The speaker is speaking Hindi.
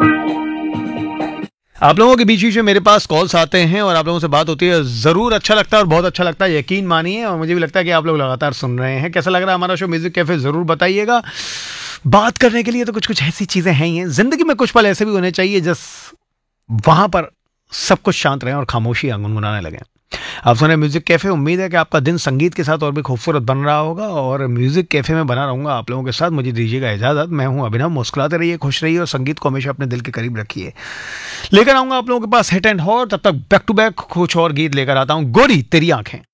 आप लोगों के बीच बीच में मेरे पास कॉल्स आते हैं और आप लोगों से बात होती है, ज़रूर अच्छा लगता है और बहुत अच्छा लगता है, यकीन मानिए। और मुझे भी लगता है कि आप लोग लगातार सुन रहे हैं। कैसा लग रहा है हमारा शो म्यूजिक कैफे, ज़रूर बताइएगा। बात करने के लिए तो कुछ कुछ ऐसी चीज़ें हैं ही हैं ज़िंदगी में, कुछ पल ऐसे भी होने चाहिए जिस वहाँ पर सब कुछ शांत रहे और खामोशी गुनगुनाने लगे। आप सुने म्यूजिक कैफे, उम्मीद है कि आपका दिन संगीत के साथ और भी खूबसूरत बन रहा होगा। और म्यूजिक कैफे में बना रहूंगा आप लोगों के साथ। मुझे दीजिएगा इजाजत। मैं हूं अभिनव। मुस्कुराते रहिए, खुश रहिए और संगीत को हमेशा अपने दिल के करीब रखिए। लेकर आऊंगा आप लोगों के पास हिट एंड हॉट। तब तक बैक टू बैक कुछ और गीत लेकर आता हूं। गोरी तेरी आंखें।